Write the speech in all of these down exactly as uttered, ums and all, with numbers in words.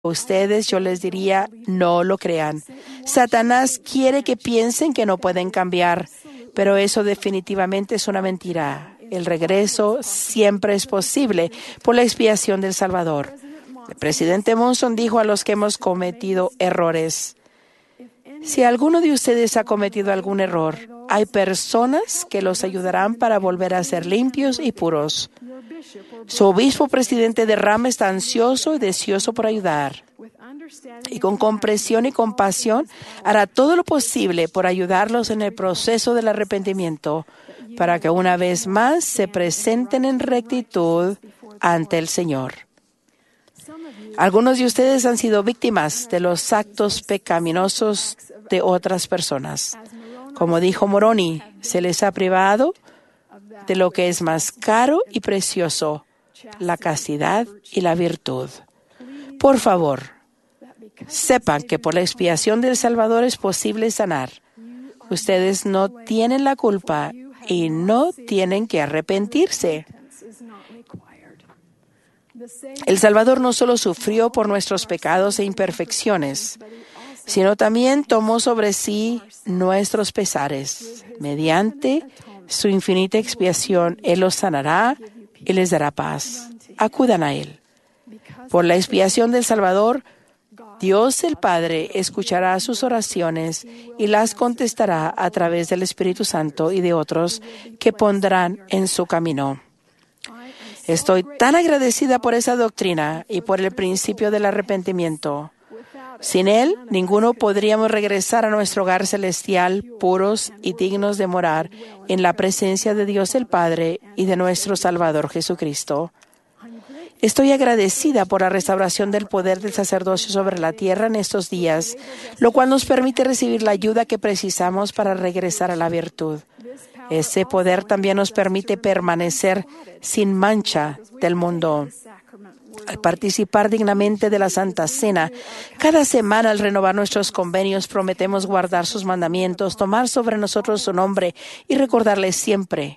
ustedes, yo les diría, no lo crean. Satanás quiere que piensen que no pueden cambiar, pero eso definitivamente es una mentira. El regreso siempre es posible por la expiación del Salvador. El presidente Monson dijo a los que hemos cometido errores: si alguno de ustedes ha cometido algún error, hay personas que los ayudarán para volver a ser limpios y puros. Su obispo presidente de Rama está ansioso y deseoso por ayudar. Y con comprensión y compasión hará todo lo posible por ayudarlos en el proceso del arrepentimiento, para que una vez más se presenten en rectitud ante el Señor. Algunos de ustedes han sido víctimas de los actos pecaminosos de otras personas. Como dijo Moroni, se les ha privado de lo que es más caro y precioso, la castidad y la virtud. Por favor, sepan que por la expiación del Salvador es posible sanar. Ustedes no tienen la culpa y no tienen que arrepentirse. El Salvador no solo sufrió por nuestros pecados e imperfecciones, sino también tomó sobre sí nuestros pesares. Mediante su infinita expiación, Él los sanará y les dará paz. Acudan a Él. Por la expiación del Salvador, Dios el Padre escuchará sus oraciones y las contestará a través del Espíritu Santo y de otros que pondrán en su camino. Estoy tan agradecida por esa doctrina y por el principio del arrepentimiento. Sin él, ninguno podríamos regresar a nuestro hogar celestial puros y dignos de morar en la presencia de Dios el Padre y de nuestro Salvador Jesucristo. Estoy agradecida por la restauración del poder del sacerdocio sobre la tierra en estos días, lo cual nos permite recibir la ayuda que precisamos para regresar a la virtud. Ese poder también nos permite permanecer sin mancha del mundo. Al participar dignamente de la Santa Cena, cada semana al renovar nuestros convenios prometemos guardar sus mandamientos, tomar sobre nosotros su nombre y recordarles siempre.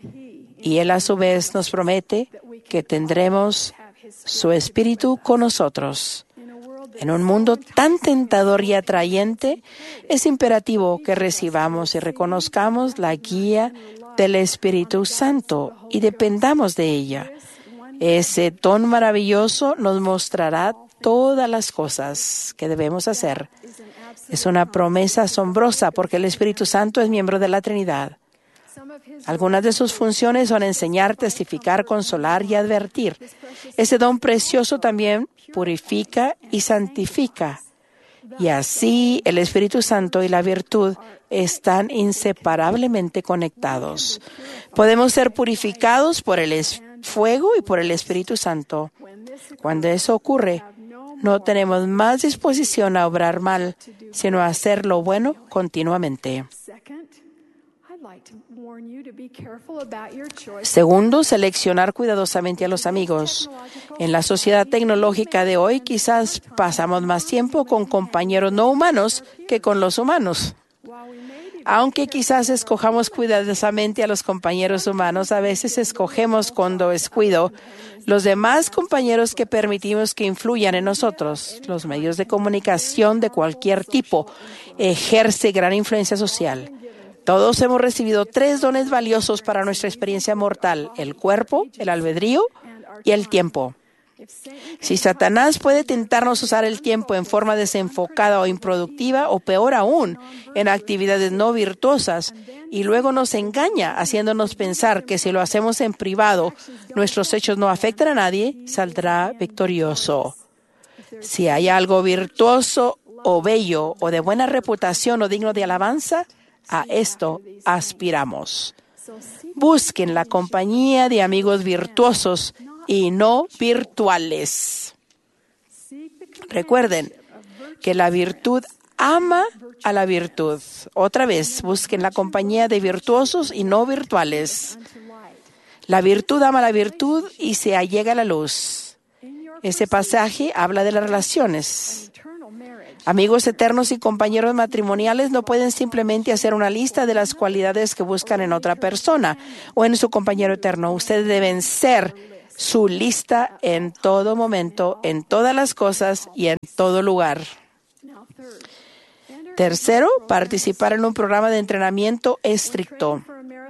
Y Él a su vez nos promete que tendremos su Espíritu con nosotros. En un mundo tan tentador y atrayente, es imperativo que recibamos y reconozcamos la guía del Espíritu Santo y dependamos de ella. Ese don maravilloso nos mostrará todas las cosas que debemos hacer. Es una promesa asombrosa porque el Espíritu Santo es miembro de la Trinidad. Algunas de sus funciones son enseñar, testificar, consolar y advertir. Ese don precioso también purifica y santifica. Y así el Espíritu Santo y la virtud están inseparablemente conectados. Podemos ser purificados por el fuego y por el Espíritu Santo. Cuando eso ocurre, no tenemos más disposición a obrar mal, sino a hacer lo bueno continuamente. Segundo, seleccionar cuidadosamente a los amigos. En la sociedad tecnológica de hoy, quizás pasamos más tiempo con compañeros no humanos que con los humanos. Aunque quizás escojamos cuidadosamente a los compañeros humanos, a veces escogemos con descuido los demás compañeros que permitimos que influyan en nosotros. Los medios de comunicación de cualquier tipo ejercen gran influencia social. Todos hemos recibido tres dones valiosos para nuestra experiencia mortal: el cuerpo, el albedrío y el tiempo. Si Satanás puede tentarnos usar el tiempo en forma desenfocada o improductiva, o peor aún, en actividades no virtuosas, y luego nos engaña haciéndonos pensar que si lo hacemos en privado, nuestros hechos no afectan a nadie, saldrá victorioso. Si hay algo virtuoso o bello o de buena reputación o digno de alabanza, a esto aspiramos. Busquen la compañía de amigos virtuosos y no virtuales. Recuerden que la virtud ama a la virtud. Otra vez, busquen la compañía de virtuosos y no virtuales. La virtud ama a la virtud y se allega a la luz. Ese pasaje habla de las relaciones. Amigos eternos y compañeros matrimoniales no pueden simplemente hacer una lista de las cualidades que buscan en otra persona o en su compañero eterno. Ustedes deben ser su lista en todo momento, en todas las cosas y en todo lugar. Tercero, participar en un programa de entrenamiento estricto.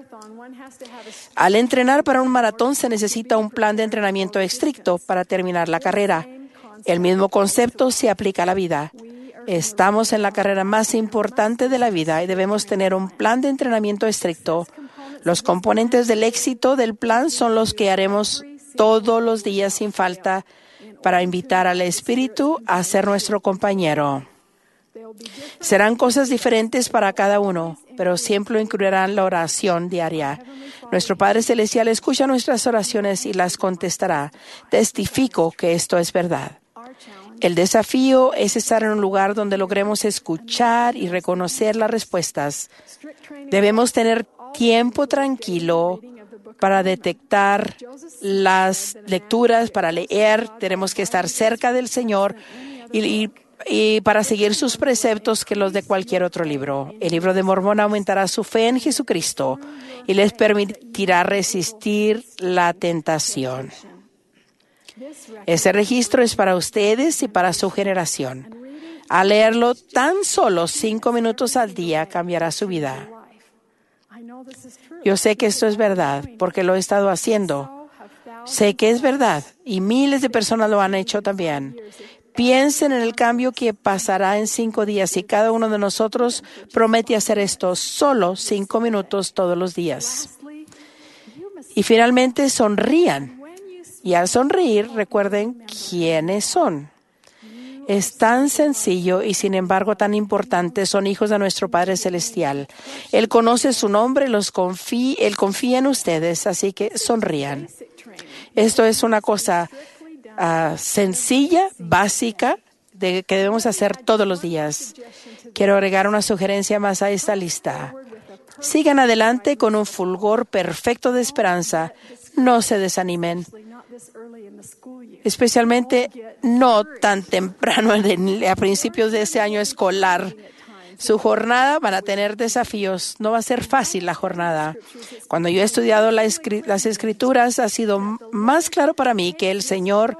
Al entrenar para un maratón se necesita un plan de entrenamiento estricto para terminar la carrera. El mismo concepto se aplica a la vida. Estamos en la carrera más importante de la vida y debemos tener un plan de entrenamiento estricto. Los componentes del éxito del plan son los que haremos todos los días sin falta para invitar al Espíritu a ser nuestro compañero. Serán cosas diferentes para cada uno, pero siempre incluirán la oración diaria. Nuestro Padre Celestial escucha nuestras oraciones y las contestará. Testifico que esto es verdad. El desafío es estar en un lugar donde logremos escuchar y reconocer las respuestas. Debemos tener tiempo tranquilo para detectar las lecturas, para leer. Tenemos que estar cerca del Señor y, y, y para seguir sus preceptos que los de cualquier otro libro. El libro de Mormón aumentará su fe en Jesucristo y les permitirá resistir la tentación. Ese registro es para ustedes y para su generación. Al leerlo tan solo cinco minutos al día cambiará su vida. Yo sé que esto es verdad porque lo he estado haciendo. Sé que es verdad y miles de personas lo han hecho también. Piensen en el cambio que pasará en cinco días si cada uno de nosotros promete hacer esto solo cinco minutos todos los días. Y finalmente sonrían. Y al sonreír, recuerden quiénes son. Es tan sencillo y sin embargo tan importante. Son hijos de nuestro Padre Celestial. Él conoce su nombre, los confía, Él confía en ustedes, así que sonrían. Esto es una cosa uh, sencilla, básica, de que debemos hacer todos los días. Quiero agregar una sugerencia más a esta lista. Sigan adelante con un fulgor perfecto de esperanza. No se desanimen. Especialmente no tan temprano a principios de este año escolar. Su jornada van a tener desafíos. No va a ser fácil la jornada. Cuando yo he estudiado la escri- las escrituras, ha sido más claro para mí que el Señor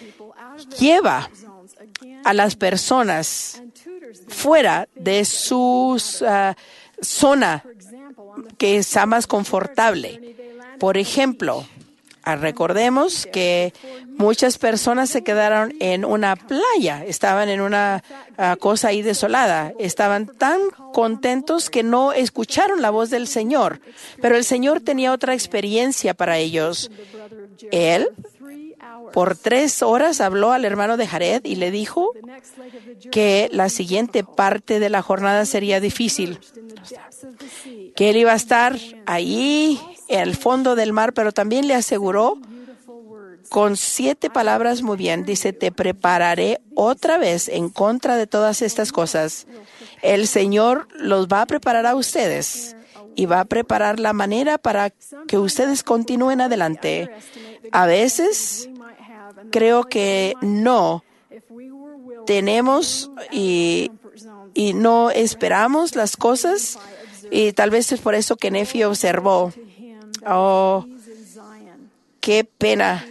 lleva a las personas fuera de su uh, zona que está más confortable. Por ejemplo, recordemos que muchas personas se quedaron en una playa, estaban en una uh, cosa ahí desolada, estaban tan contentos que no escucharon la voz del Señor, pero el Señor tenía otra experiencia para ellos. Él, por tres horas, habló al hermano de Jared y le dijo que la siguiente parte de la jornada sería difícil, que él iba a estar ahí en el fondo del mar, pero también le aseguró con siete palabras muy bien. Dice, te prepararé otra vez en contra de todas estas cosas. El Señor los va a preparar a ustedes y va a preparar la manera para que ustedes continúen adelante. A veces creo que no tenemos y, y no esperamos las cosas, y tal vez es por eso que Nefi observó, oh, qué pena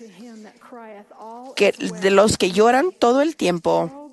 que de los que lloran todo el tiempo,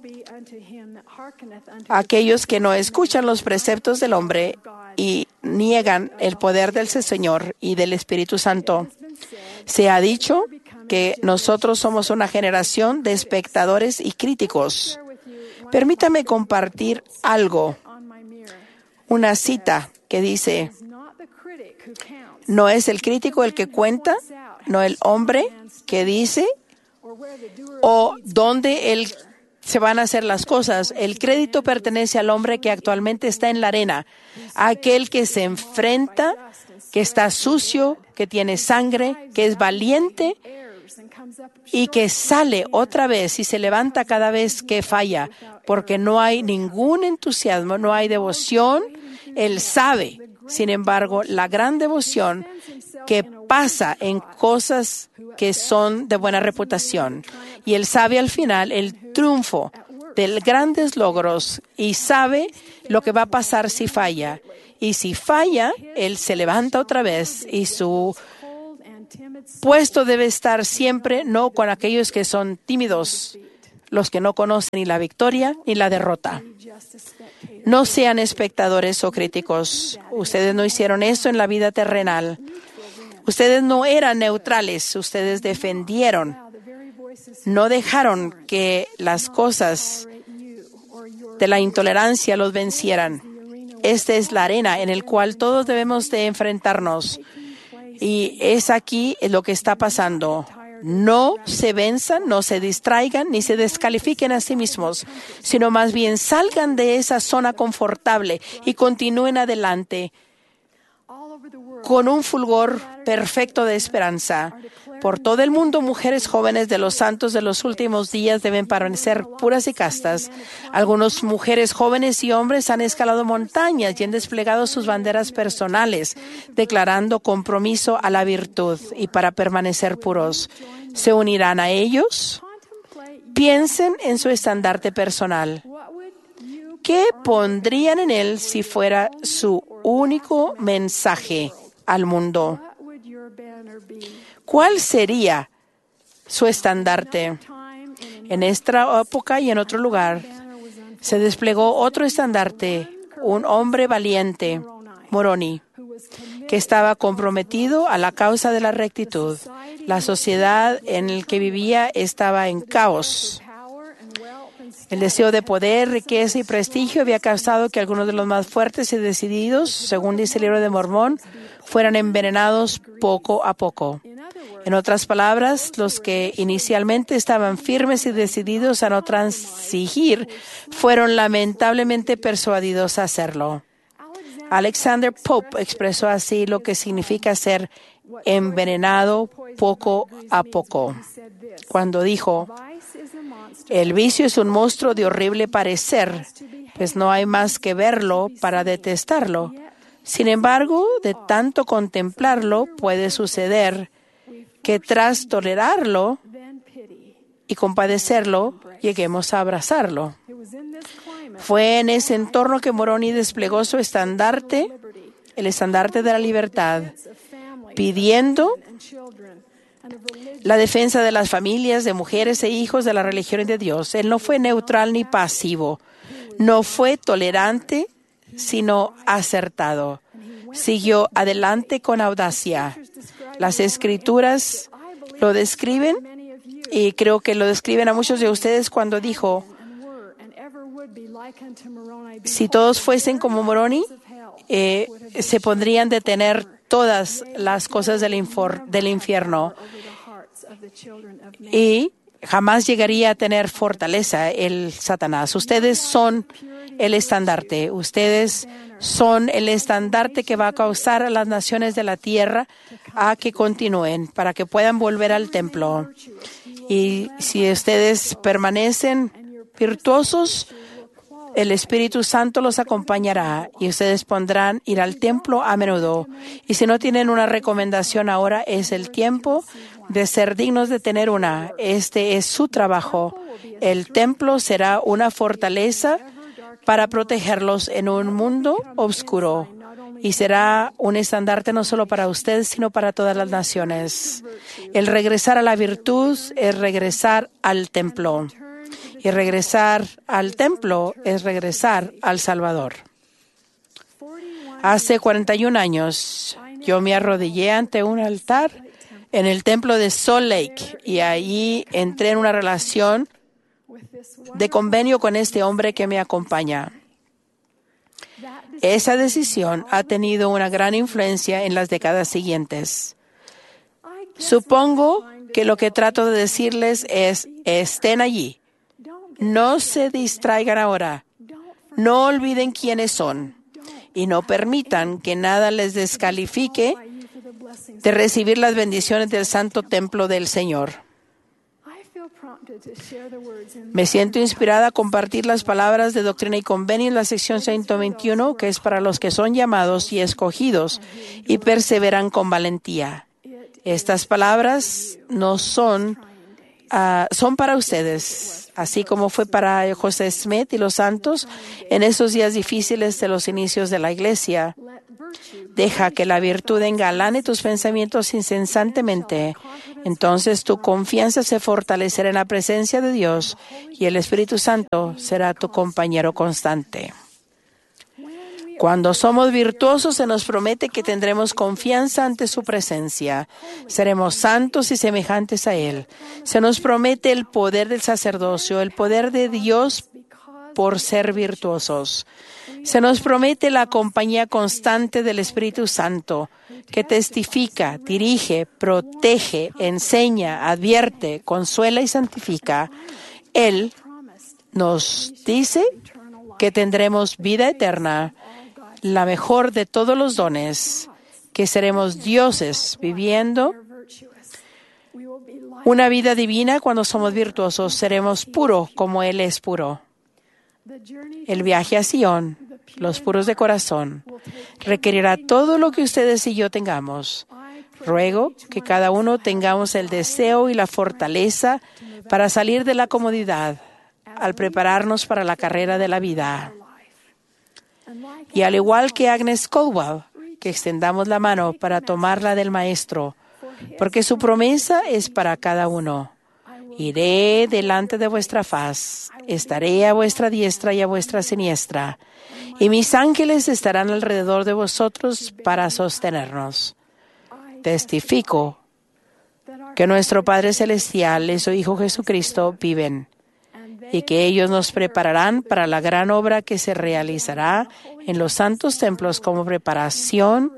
aquellos que no escuchan los preceptos del hombre y niegan el poder del Señor y del Espíritu Santo. Se ha dicho que nosotros somos una generación de espectadores y críticos. Permítame compartir algo, una cita que dice, no es el crítico el que cuenta, no el hombre que dice o dónde él se van a hacer las cosas. El crédito pertenece al hombre que actualmente está en la arena, aquel que se enfrenta, que está sucio, que tiene sangre, que es valiente y que sale otra vez y se levanta cada vez que falla, porque no hay ningún entusiasmo, no hay devoción. Él sabe, sin embargo, la gran devoción que pasa en cosas que son de buena reputación. Y él sabe al final el triunfo de grandes logros y sabe lo que va a pasar si falla. Y si falla, él se levanta otra vez y su puesto debe estar siempre no con aquellos que son tímidos, los que no conocen ni la victoria ni la derrota. No sean espectadores o críticos. Ustedes no hicieron eso en la vida terrenal. Ustedes no eran neutrales. Ustedes defendieron. No dejaron que las cosas de la intolerancia los vencieran. Esta es la arena en la cual todos debemos de enfrentarnos. Y es aquí lo que está pasando. No se venzan, no se distraigan, ni se descalifiquen a sí mismos, sino más bien salgan de esa zona confortable y continúen adelante con un fulgor perfecto de esperanza. Por todo el mundo, mujeres jóvenes de los santos de los últimos días deben permanecer puras y castas. Algunas mujeres jóvenes y hombres han escalado montañas y han desplegado sus banderas personales, declarando compromiso a la virtud y para permanecer puros. ¿Se unirán a ellos? Piensen en su estandarte personal. ¿Qué pondrían en él si fuera su único mensaje al mundo? ¿Cuál sería su estandarte? En esta época y en otro lugar se desplegó otro estandarte, un hombre valiente, Moroni, que estaba comprometido a la causa de la rectitud. La sociedad en la que vivía estaba en caos. El deseo de poder, riqueza y prestigio había causado que algunos de los más fuertes y decididos, según dice el libro de Mormón, fueran envenenados poco a poco. En otras palabras, los que inicialmente estaban firmes y decididos a no transigir fueron lamentablemente persuadidos a hacerlo. Alexander Pope expresó así lo que significa ser envenenado poco a poco, cuando dijo: el vicio es un monstruo de horrible parecer, pues no hay más que verlo para detestarlo. Sin embargo, de tanto contemplarlo, puede suceder que tras tolerarlo y compadecerlo, lleguemos a abrazarlo. Fue en ese entorno que Moroni desplegó su estandarte, el estandarte de la libertad, pidiendo la defensa de las familias, de mujeres e hijos, de la religión y de Dios. Él no fue neutral ni pasivo. No fue tolerante, sino acertado. Siguió adelante con audacia. Las Escrituras lo describen, y creo que lo describen a muchos de ustedes cuando dijo: si todos fuesen como Moroni, eh, se pondrían de tener todas las cosas del, infor, del infierno y jamás llegaría a tener fortaleza el Satanás. Ustedes son el estandarte. Ustedes son el estandarte que va a causar a las naciones de la tierra a que continúen, para que puedan volver al templo. Y si ustedes permanecen virtuosos, el Espíritu Santo los acompañará y ustedes podrán ir al templo a menudo. Y si no tienen una recomendación ahora, es el tiempo de ser dignos de tener una. Este es su trabajo. El templo será una fortaleza para protegerlos en un mundo oscuro. Y será un estandarte no solo para ustedes, sino para todas las naciones. El regresar a la virtud es regresar al templo. Y regresar al templo es regresar al Salvador. Hace cuarenta y un años, yo me arrodillé ante un altar en el templo de Salt Lake y allí entré en una relación de convenio con este hombre que me acompaña. Esa decisión ha tenido una gran influencia en las décadas siguientes. Supongo que lo que trato de decirles es: estén allí. No se distraigan ahora. No olviden quiénes son. Y no permitan que nada les descalifique de recibir las bendiciones del santo templo del Señor. Me siento inspirada a compartir las palabras de Doctrina y Convenio en la sección ciento veintiuno, que es para los que son llamados y escogidos y perseveran con valentía. Estas palabras no son uh, son para ustedes, así como fue para José Smith y los santos en esos días difíciles de los inicios de la iglesia. Deja que la virtud engalane tus pensamientos incesantemente. Entonces tu confianza se fortalecerá en la presencia de Dios y el Espíritu Santo será tu compañero constante. Cuando somos virtuosos, se nos promete que tendremos confianza ante su presencia. Seremos santos y semejantes a Él. Se nos promete el poder del sacerdocio, el poder de Dios por ser virtuosos. Se nos promete la compañía constante del Espíritu Santo, que testifica, dirige, protege, enseña, advierte, consuela y santifica. Él nos dice que tendremos vida eterna, la mejor de todos los dones, que seremos dioses viviendo una vida divina cuando somos virtuosos. Seremos puros como Él es puro. El viaje a Sion, los puros de corazón, requerirá todo lo que ustedes y yo tengamos. Ruego que cada uno tengamos el deseo y la fortaleza para salir de la comodidad al prepararnos para la carrera de la vida. Y al igual que Agnes Caldwell, que extendamos la mano para tomarla del Maestro, porque su promesa es para cada uno. Iré delante de vuestra faz, estaré a vuestra diestra y a vuestra siniestra, y mis ángeles estarán alrededor de vosotros para sostenernos. Testifico que nuestro Padre Celestial y su Hijo Jesucristo viven, y que ellos nos prepararán para la gran obra que se realizará en los santos templos como preparación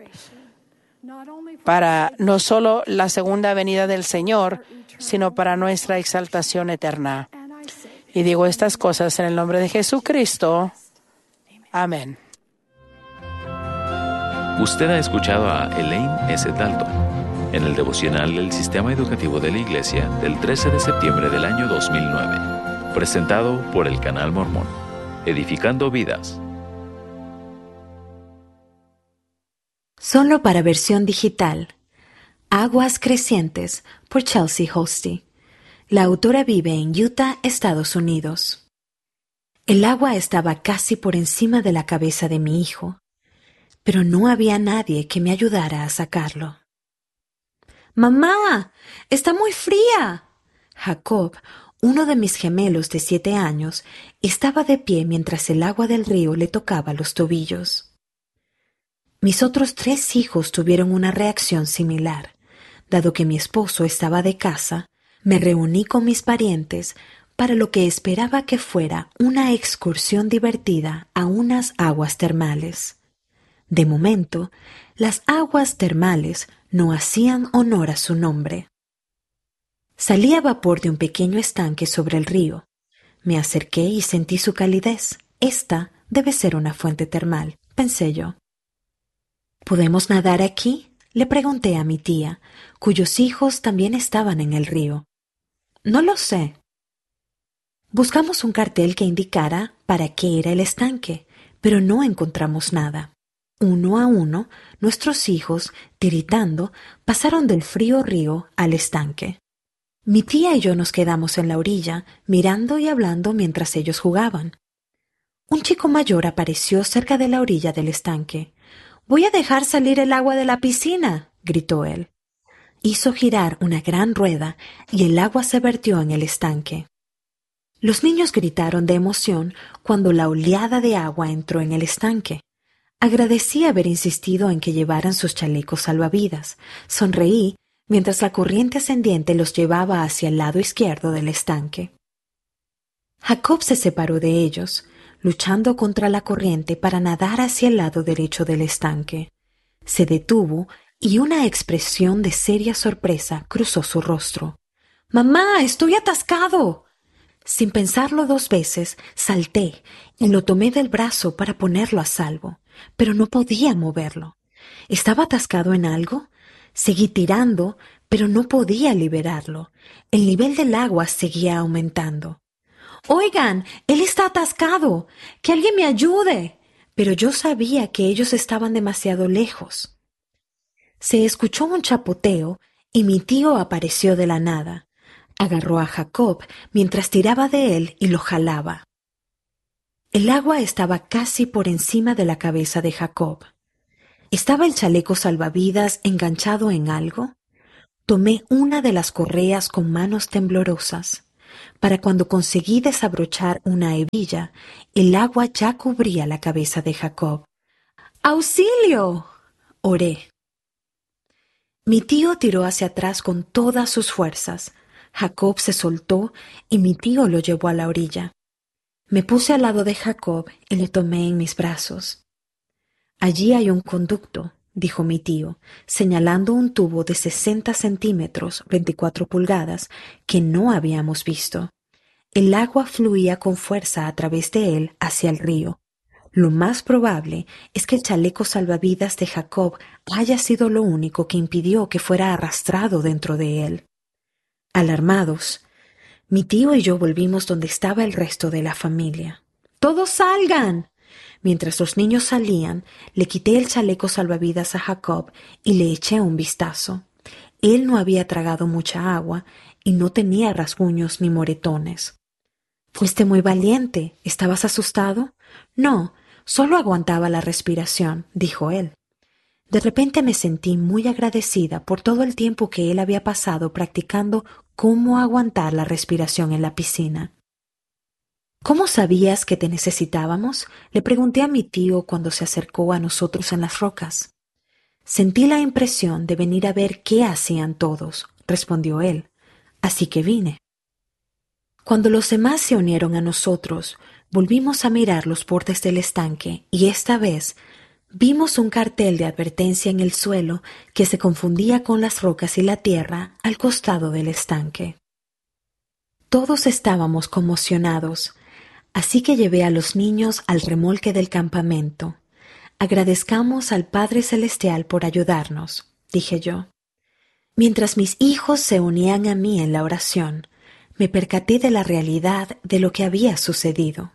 para no solo la segunda venida del Señor, sino para nuestra exaltación eterna. Y digo estas cosas en el nombre de Jesucristo. Amén. Usted ha escuchado a Elaine S. Dalton en el devocional del Sistema Educativo de la Iglesia del trece de septiembre del año dos mil nueve, presentado por el Canal Mormón, edificando vidas. Solo para versión digital. Aguas Crecientes, por Chelsea Hosty. La autora vive en Utah, Estados Unidos. El agua estaba casi por encima de la cabeza de mi hijo, pero no había nadie que me ayudara a sacarlo. ¡Mamá! ¡Está muy fría! Jacob, uno de mis gemelos de siete años, estaba de pie mientras el agua del río le tocaba los tobillos. Mis otros tres hijos tuvieron una reacción similar. Dado que mi esposo estaba de casa, me reuní con mis parientes para lo que esperaba que fuera una excursión divertida a unas aguas termales. De momento, las aguas termales no hacían honor a su nombre. Salía vapor de un pequeño estanque sobre el río. Me acerqué y sentí su calidez. Esta debe ser una fuente termal, pensé yo. ¿Podemos nadar aquí?, le pregunté a mi tía, cuyos hijos también estaban en el río. No lo sé. Buscamos un cartel que indicara para qué era el estanque, pero no encontramos nada. Uno a uno, nuestros hijos, tiritando, pasaron del frío río al estanque. Mi tía y yo nos quedamos en la orilla, mirando y hablando mientras ellos jugaban. Un chico mayor apareció cerca de la orilla del estanque. «Voy a dejar salir el agua de la piscina», gritó él. Hizo girar una gran rueda y el agua se vertió en el estanque. Los niños gritaron de emoción cuando la oleada de agua entró en el estanque. Agradecí haber insistido en que llevaran sus chalecos salvavidas. Sonreí mientras la corriente ascendiente los llevaba hacia el lado izquierdo del estanque. Jacob se separó de ellos, luchando contra la corriente para nadar hacia el lado derecho del estanque. Se detuvo y una expresión de seria sorpresa cruzó su rostro. «¡Mamá, estoy atascado!». Sin pensarlo dos veces, salté y lo tomé del brazo para ponerlo a salvo, pero no podía moverlo. ¿Estaba atascado en algo? Seguí tirando, pero no podía liberarlo. El nivel del agua seguía aumentando. «Oigan, él está atascado. ¡Que alguien me ayude!». Pero yo sabía que ellos estaban demasiado lejos. Se escuchó un chapoteo y mi tío apareció de la nada. Agarró a Jacob mientras tiraba de él y lo jalaba. El agua estaba casi por encima de la cabeza de Jacob. ¿Estaba el chaleco salvavidas enganchado en algo? Tomé una de las correas con manos temblorosas. Para cuando conseguí desabrochar una hebilla, el agua ya cubría la cabeza de Jacob. ¡Auxilio!, oré. Mi tío tiró hacia atrás con todas sus fuerzas. Jacob se soltó y mi tío lo llevó a la orilla. Me puse al lado de Jacob y le tomé en mis brazos. Allí hay un conducto, dijo mi tío, señalando un tubo de sesenta centímetros, veinticuatro pulgadas, que no habíamos visto. El agua fluía con fuerza a través de él hacia el río. Lo más probable es que el chaleco salvavidas de Jacob haya sido lo único que impidió que fuera arrastrado dentro de él. Alarmados, mi tío y yo volvimos donde estaba el resto de la familia. ¡Todos salgan! Mientras los niños salían, le quité el chaleco salvavidas a Jacob y le eché un vistazo. Él no había tragado mucha agua y no tenía rasguños ni moretones. «Fuiste muy valiente. ¿Estabas asustado?» «No, solo aguantaba la respiración», dijo él. De repente me sentí muy agradecida por todo el tiempo que él había pasado practicando cómo aguantar la respiración en la piscina. «¿Cómo sabías que te necesitábamos?», le pregunté a mi tío cuando se acercó a nosotros en las rocas. «Sentí la impresión de venir a ver qué hacían todos», respondió él. «Así que vine». Cuando los demás se unieron a nosotros, volvimos a mirar los bordes del estanque y esta vez vimos un cartel de advertencia en el suelo que se confundía con las rocas y la tierra al costado del estanque. Todos estábamos conmocionados, así que llevé a los niños al remolque del campamento. «Agradezcamos al Padre Celestial por ayudarnos», dije yo. Mientras mis hijos se unían a mí en la oración, me percaté de la realidad de lo que había sucedido.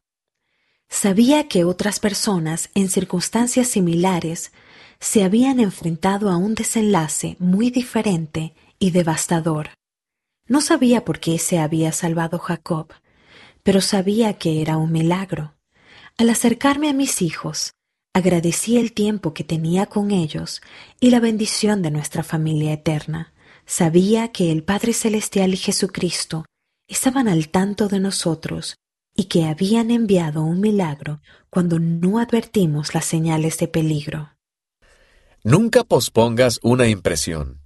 Sabía que otras personas en circunstancias similares se habían enfrentado a un desenlace muy diferente y devastador. No sabía por qué se había salvado Jacob, pero sabía que era un milagro. Al acercarme a mis hijos, agradecí el tiempo que tenía con ellos y la bendición de nuestra familia eterna. Sabía que el Padre Celestial y Jesucristo estaban al tanto de nosotros y que habían enviado un milagro cuando no advertimos las señales de peligro. Nunca pospongas una impresión.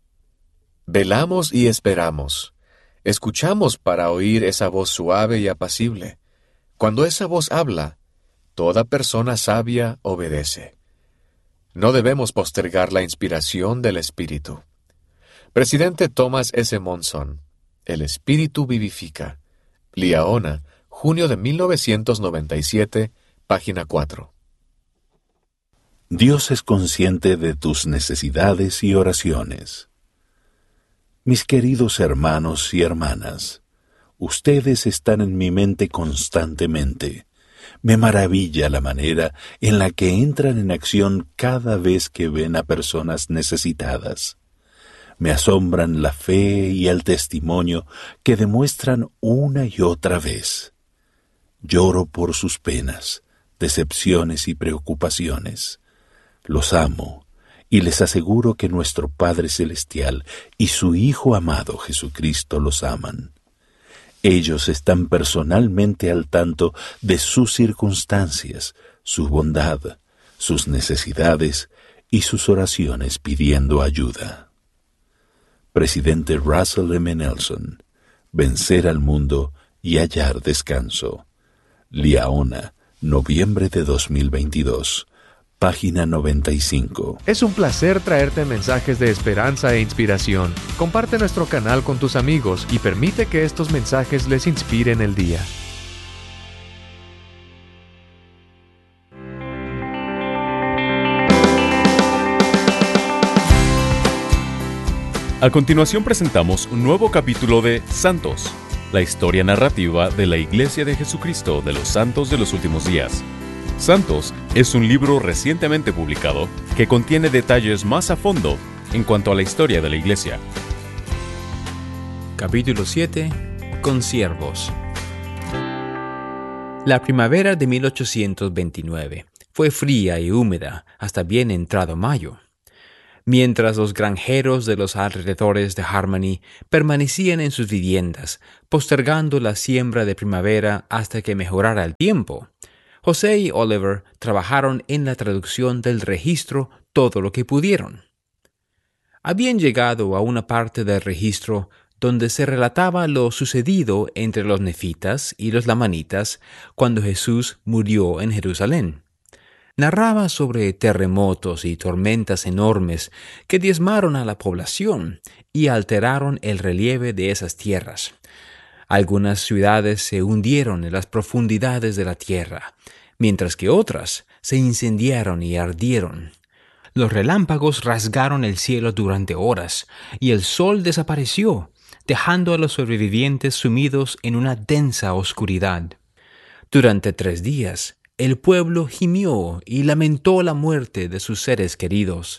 Velamos y esperamos. Escuchamos para oír esa voz suave y apacible. Cuando esa voz habla, toda persona sabia obedece. No debemos postergar la inspiración del Espíritu. Presidente Thomas S. Monson, El Espíritu vivifica. Liaona, junio de mil novecientos noventa y siete, página cuatro. Dios es consciente de tus necesidades y oraciones. Mis queridos hermanos y hermanas, ustedes están en mi mente constantemente. Me maravilla la manera en la que entran en acción cada vez que ven a personas necesitadas. Me asombran la fe y el testimonio que demuestran una y otra vez. Lloro por sus penas, decepciones y preocupaciones. Los amo y les aseguro que nuestro Padre Celestial y su Hijo amado Jesucristo los aman. Ellos están personalmente al tanto de sus circunstancias, su bondad, sus necesidades y sus oraciones pidiendo ayuda. Presidente Russell M. Nelson, Vencer al mundo y hallar descanso. Liaona, noviembre de dos mil veintidós, página noventa y cinco. Es un placer traerte mensajes de esperanza e inspiración. Comparte nuestro canal con tus amigos y permite que estos mensajes les inspiren el día. A continuación presentamos un nuevo capítulo de Santos, la historia narrativa de la Iglesia de Jesucristo de los Santos de los Últimos Días. Santos es un libro recientemente publicado que contiene detalles más a fondo en cuanto a la historia de la Iglesia. Capítulo siete. Consiervos. La primavera de mil ochocientos veintinueve fue fría y húmeda hasta bien entrado mayo. Mientras los granjeros de los alrededores de Harmony permanecían en sus viviendas, postergando la siembra de primavera hasta que mejorara el tiempo, José y Oliver trabajaron en la traducción del registro todo lo que pudieron. Habían llegado a una parte del registro donde se relataba lo sucedido entre los nefitas y los lamanitas cuando Jesús murió en Jerusalén. Narraba sobre terremotos y tormentas enormes que diezmaron a la población y alteraron el relieve de esas tierras. Algunas ciudades se hundieron en las profundidades de la tierra, mientras que otras se incendiaron y ardieron. Los relámpagos rasgaron el cielo durante horas y el sol desapareció, dejando a los sobrevivientes sumidos en una densa oscuridad. Durante tres días, el pueblo gimió y lamentó la muerte de sus seres queridos.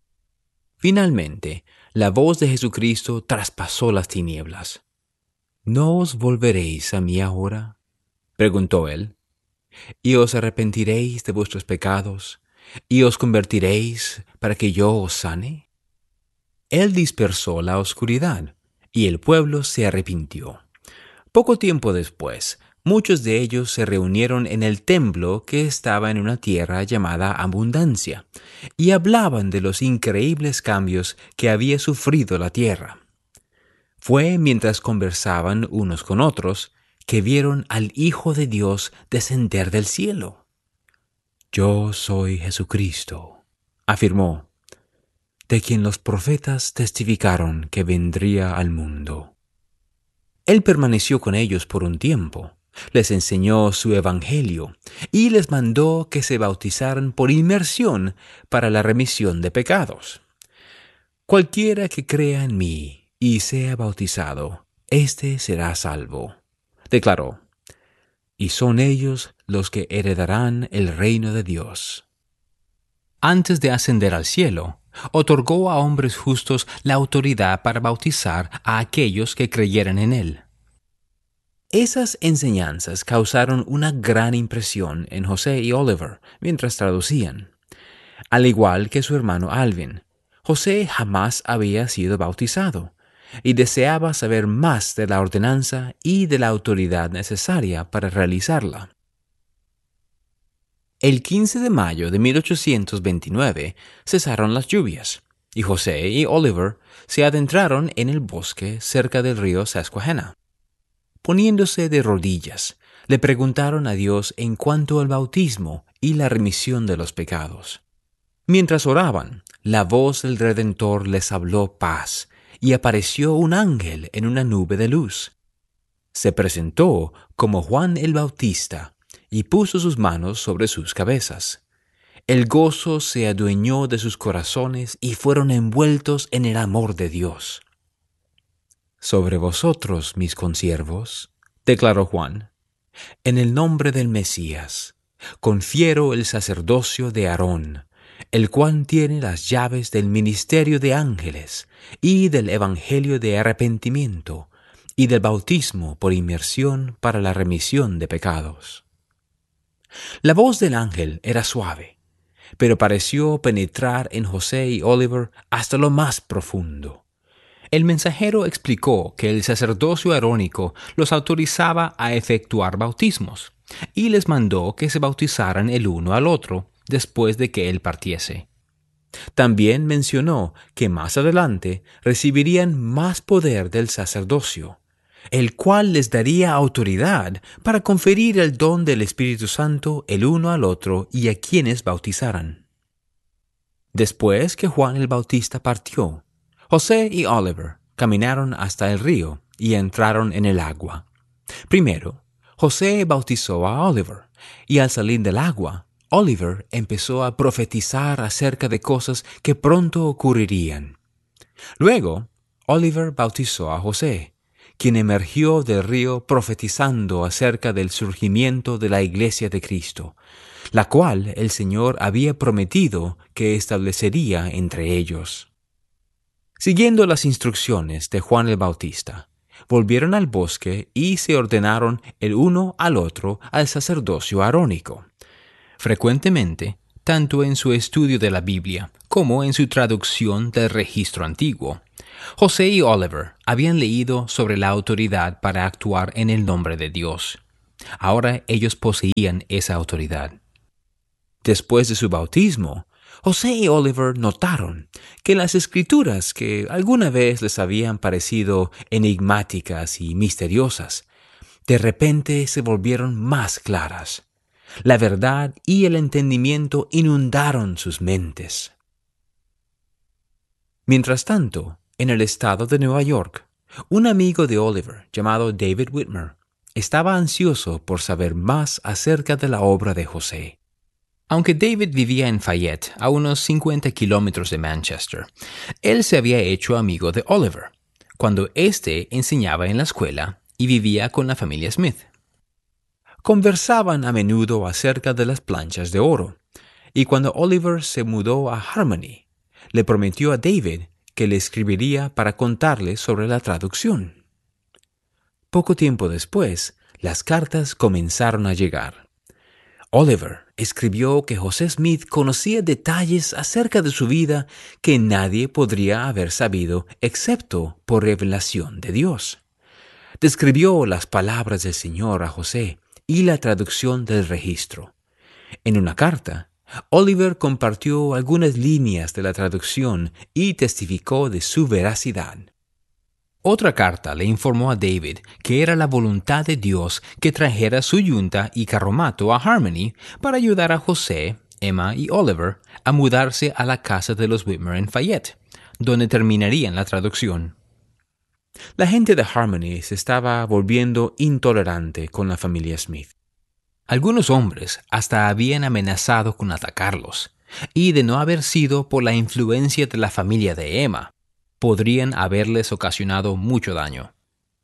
Finalmente, la voz de Jesucristo traspasó las tinieblas. ¿No os volveréis a mí ahora?, preguntó él, y os arrepentiréis de vuestros pecados, y os convertiréis para que yo os sane. Él dispersó la oscuridad, y el pueblo se arrepintió. Poco tiempo después, muchos de ellos se reunieron en el templo que estaba en una tierra llamada Abundancia, y hablaban de los increíbles cambios que había sufrido la tierra. Fue mientras conversaban unos con otros que vieron al Hijo de Dios descender del cielo. «Yo soy Jesucristo», afirmó, «de quien los profetas testificaron que vendría al mundo». Él permaneció con ellos por un tiempo, les enseñó su evangelio y les mandó que se bautizaran por inmersión para la remisión de pecados. «Cualquiera que crea en mí y sea bautizado, éste será salvo», declaró, «y son ellos los que heredarán el reino de Dios». Antes de ascender al cielo, otorgó a hombres justos la autoridad para bautizar a aquellos que creyeran en él. Esas enseñanzas causaron una gran impresión en José y Oliver mientras traducían. Al igual que su hermano Alvin, José jamás había sido bautizado y deseaba saber más de la ordenanza y de la autoridad necesaria para realizarla. El quince de mayo de mil ochocientos veintinueve cesaron las lluvias, y José y Oliver se adentraron en el bosque cerca del río Susquehanna. Poniéndose de rodillas, le preguntaron a Dios en cuanto al bautismo y la remisión de los pecados. Mientras oraban, la voz del Redentor les habló paz, y apareció un ángel en una nube de luz. Se presentó como Juan el Bautista, y puso sus manos sobre sus cabezas. El gozo se adueñó de sus corazones y fueron envueltos en el amor de Dios. «Sobre vosotros, mis consiervos», declaró Juan, «en el nombre del Mesías, confiero el sacerdocio de Aarón, el cual tiene las llaves del ministerio de ángeles y del evangelio de arrepentimiento y del bautismo por inmersión para la remisión de pecados». La voz del ángel era suave, pero pareció penetrar en José y Oliver hasta lo más profundo. El mensajero explicó que el sacerdocio arónico los autorizaba a efectuar bautismos, y les mandó que se bautizaran el uno al otro después de que él partiese. También mencionó que más adelante recibirían más poder del sacerdocio, el cual les daría autoridad para conferir el don del Espíritu Santo el uno al otro y a quienes bautizaran. Después que Juan el Bautista partió, José y Oliver caminaron hasta el río y entraron en el agua. Primero, José bautizó a Oliver, y al salir del agua, Oliver empezó a profetizar acerca de cosas que pronto ocurrirían. Luego, Oliver bautizó a José, quien emergió del río profetizando acerca del surgimiento de la Iglesia de Cristo, la cual el Señor había prometido que establecería entre ellos. Siguiendo las instrucciones de Juan el Bautista, volvieron al bosque y se ordenaron el uno al otro al sacerdocio arónico. Frecuentemente, tanto en su estudio de la Biblia como en su traducción del registro antiguo, José y Oliver habían leído sobre la autoridad para actuar en el nombre de Dios. Ahora ellos poseían esa autoridad. Después de su bautismo, José y Oliver notaron que las escrituras que alguna vez les habían parecido enigmáticas y misteriosas, de repente se volvieron más claras. La verdad y el entendimiento inundaron sus mentes. Mientras tanto, en el estado de Nueva York, un amigo de Oliver, llamado David Whitmer, estaba ansioso por saber más acerca de la obra de José. Aunque David vivía en Fayette, a unos cincuenta kilómetros de Manchester, él se había hecho amigo de Oliver, cuando éste enseñaba en la escuela y vivía con la familia Smith. Conversaban a menudo acerca de las planchas de oro, y cuando Oliver se mudó a Harmony, le prometió a David que le escribiría para contarle sobre la traducción. Poco tiempo después, las cartas comenzaron a llegar. Oliver escribió que José Smith conocía detalles acerca de su vida que nadie podría haber sabido excepto por revelación de Dios. Describió las palabras del Señor a José y la traducción del registro. En una carta, Oliver compartió algunas líneas de la traducción y testificó de su veracidad. Otra carta le informó a David que era la voluntad de Dios que trajera su yunta y carromato a Harmony para ayudar a José, Emma y Oliver a mudarse a la casa de los Whitmer en Fayette, donde terminarían la traducción. La gente de Harmony se estaba volviendo intolerante con la familia Smith. Algunos hombres hasta habían amenazado con atacarlos, y de no haber sido por la influencia de la familia de Emma, podrían haberles ocasionado mucho daño.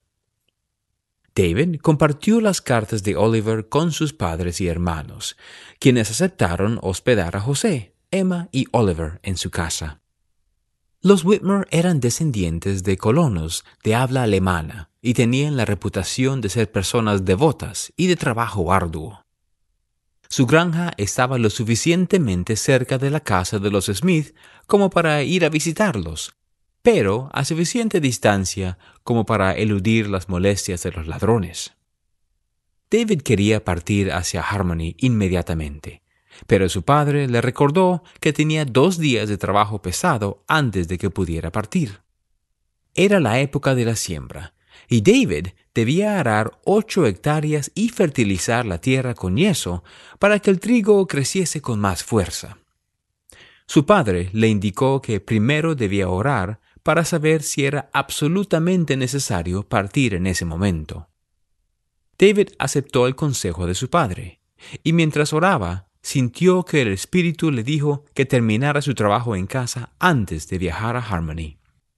David compartió las cartas de Oliver con sus padres y hermanos, quienes aceptaron hospedar a José, Emma y Oliver en su casa. Los Whitmer eran descendientes de colonos de habla alemana y tenían la reputación de ser personas devotas y de trabajo arduo. Su granja estaba lo suficientemente cerca de la casa de los Smith como para ir a visitarlos, pero a suficiente distancia como para eludir las molestias de los ladrones. David quería partir hacia Harmony inmediatamente, pero su padre le recordó que tenía dos días de trabajo pesado antes de que pudiera partir. Era la época de la siembra, y David debía arar ocho hectáreas y fertilizar la tierra con yeso para que el trigo creciese con más fuerza. Su padre le indicó que primero debía orar para saber si era absolutamente necesario partir en ese momento. David aceptó el consejo de su padre, y mientras oraba, sintió que el Espíritu le dijo que terminara su trabajo en casa antes de viajar a Harmony.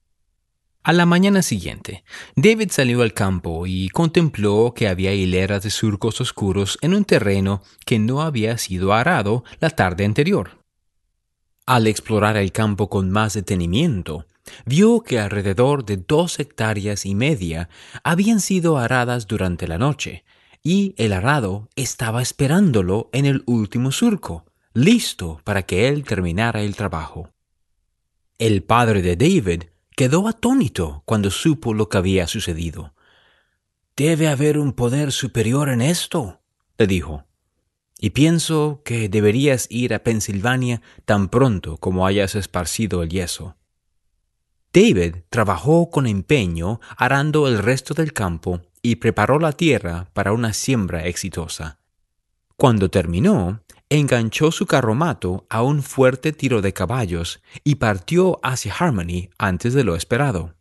A la mañana siguiente, David salió al campo y contempló que había hileras de surcos oscuros en un terreno que no había sido arado la tarde anterior. Al explorar el campo con más detenimiento, vio que alrededor de dos hectáreas y media habían sido aradas durante la noche, y el arado estaba esperándolo en el último surco, listo para que él terminara el trabajo. El padre de David quedó atónito cuando supo lo que había sucedido. «Debe haber un poder superior en esto», le dijo, «y pienso que deberías ir a Pensilvania tan pronto como hayas esparcido el yeso». David trabajó con empeño arando el resto del campo y preparó la tierra para una siembra exitosa. Cuando terminó, enganchó su carromato a un fuerte tiro de caballos y partió hacia Harmony antes de lo esperado.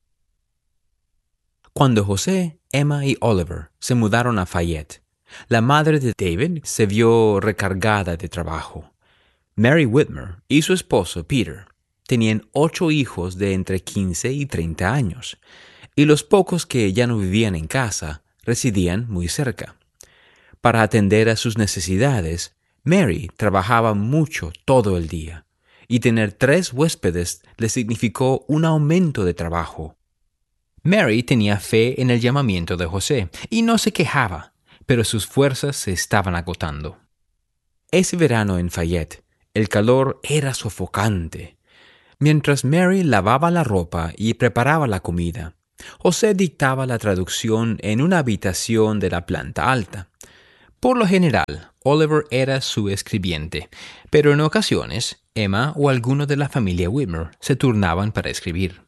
Cuando José, Emma y Oliver se mudaron a Fayette, la madre de David se vio recargada de trabajo. Mary Whitmer y su esposo Peter tenían ocho hijos de entre quince y treinta años, y los pocos que ya no vivían en casa residían muy cerca. Para atender a sus necesidades, Mary trabajaba mucho todo el día, y tener tres huéspedes le significó un aumento de trabajo. Mary tenía fe en el llamamiento de José y no se quejaba, pero sus fuerzas se estaban agotando. Ese verano en Fayette, el calor era sofocante. Mientras Mary lavaba la ropa y preparaba la comida, José dictaba la traducción en una habitación de la planta alta. Por lo general, Oliver era su escribiente, pero en ocasiones, Emma o alguno de la familia Whitmer se turnaban para escribir.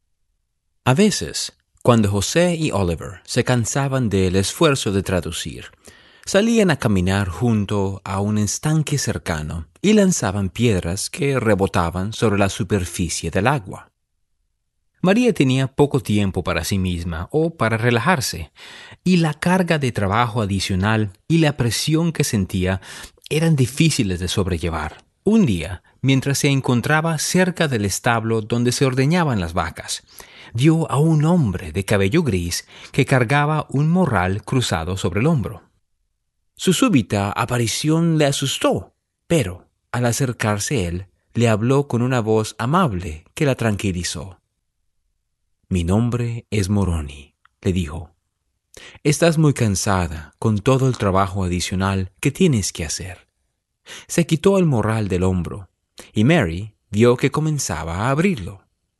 A veces, cuando José y Oliver se cansaban del esfuerzo de traducir, salían a caminar junto a un estanque cercano y lanzaban piedras que rebotaban sobre la superficie del agua. María tenía poco tiempo para sí misma o para relajarse, y la carga de trabajo adicional y la presión que sentía eran difíciles de sobrellevar. Un día, mientras se encontraba cerca del establo donde se ordeñaban las vacas, vio a un hombre de cabello gris que cargaba un morral cruzado sobre el hombro. Su súbita aparición le asustó, pero al acercarse él, le habló con una voz amable que la tranquilizó. «Mi nombre es Moroni», le dijo. «Estás muy cansada con todo el trabajo adicional que tienes que hacer». Se quitó el morral del hombro, y Mary vio que comenzaba a abrirlo.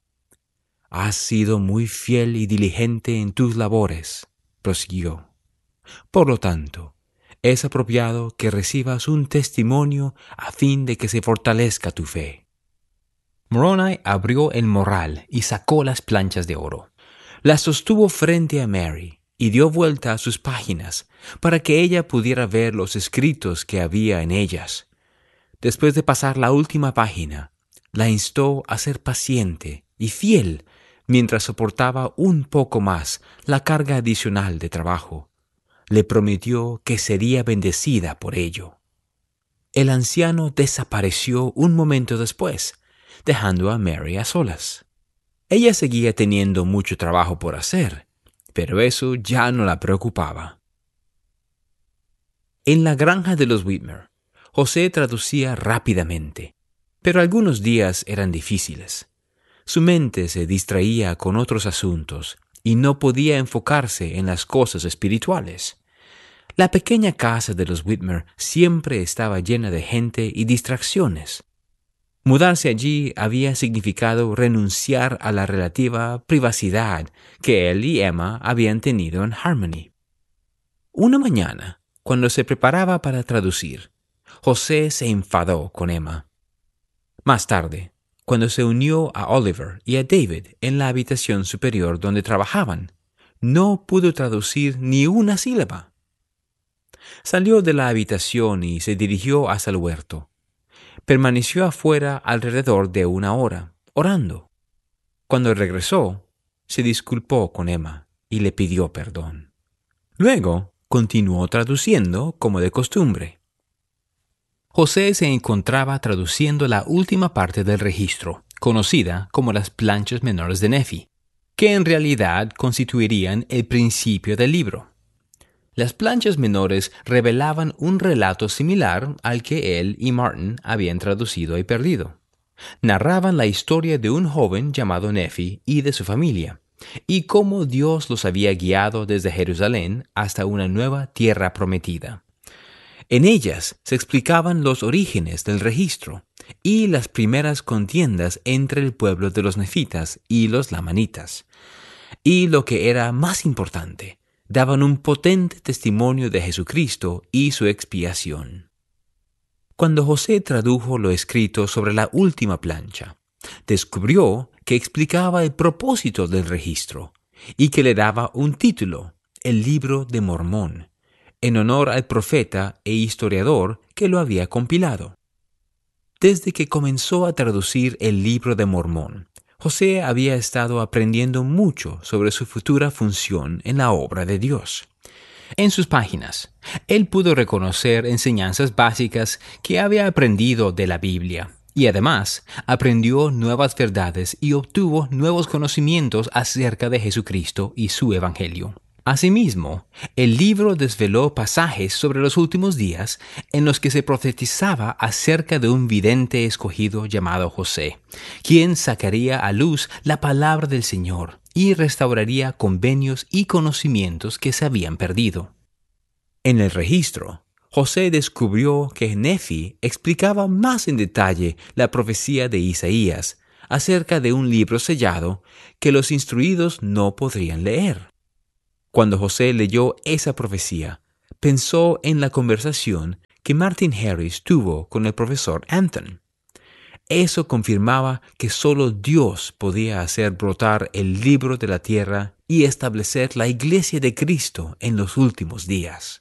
«Has sido muy fiel y diligente en tus labores», prosiguió. «Por lo tanto, es apropiado que recibas un testimonio a fin de que se fortalezca tu fe». Moroni abrió el morral y sacó las planchas de oro. Las sostuvo frente a Mary y dio vuelta a sus páginas para que ella pudiera ver los escritos que había en ellas. Después de pasar la última página, la instó a ser paciente y fiel mientras soportaba un poco más la carga adicional de trabajo. Le prometió que sería bendecida por ello. El anciano desapareció un momento después, dejando a Mary a solas. Ella seguía teniendo mucho trabajo por hacer, pero eso ya no la preocupaba. En la granja de los Whitmer, José traducía rápidamente, pero algunos días eran difíciles. Su mente se distraía con otros asuntos y no podía enfocarse en las cosas espirituales. La pequeña casa de los Whitmer siempre estaba llena de gente y distracciones. Mudarse allí había significado renunciar a la relativa privacidad que él y Emma habían tenido en Harmony. Una mañana, cuando se preparaba para traducir, José se enfadó con Emma. Más tarde, cuando se unió a Oliver y a David en la habitación superior donde trabajaban, no pudo traducir ni una sílaba. Salió de la habitación y se dirigió hacia el huerto. Permaneció afuera alrededor de una hora, orando. Cuando regresó, se disculpó con Emma y le pidió perdón. Luego, continuó traduciendo como de costumbre. José se encontraba traduciendo la última parte del registro, conocida como las planchas menores de Nefi, que en realidad constituirían el principio del libro. Las planchas menores revelaban un relato similar al que él y Martin habían traducido y perdido. Narraban la historia de un joven llamado Nefi y de su familia, y cómo Dios los había guiado desde Jerusalén hasta una nueva tierra prometida. En ellas se explicaban los orígenes del registro y las primeras contiendas entre el pueblo de los nefitas y los lamanitas. Y lo que era más importante, daban un potente testimonio de Jesucristo y su expiación. Cuando José tradujo lo escrito sobre la última plancha, descubrió que explicaba el propósito del registro y que le daba un título, el Libro de Mormón, en honor al profeta e historiador que lo había compilado. Desde que comenzó a traducir el Libro de Mormón, José había estado aprendiendo mucho sobre su futura función en la obra de Dios. En sus páginas, él pudo reconocer enseñanzas básicas que había aprendido de la Biblia, y además aprendió nuevas verdades y obtuvo nuevos conocimientos acerca de Jesucristo y su Evangelio. Asimismo, el libro desveló pasajes sobre los últimos días en los que se profetizaba acerca de un vidente escogido llamado José, quien sacaría a luz la palabra del Señor y restauraría convenios y conocimientos que se habían perdido. En el registro, José descubrió que Nefi explicaba más en detalle la profecía de Isaías acerca de un libro sellado que los instruidos no podrían leer. Cuando José leyó esa profecía, pensó en la conversación que Martin Harris tuvo con el profesor Anton. Eso confirmaba que solo Dios podía hacer brotar el libro de la tierra y establecer la iglesia de Cristo en los últimos días.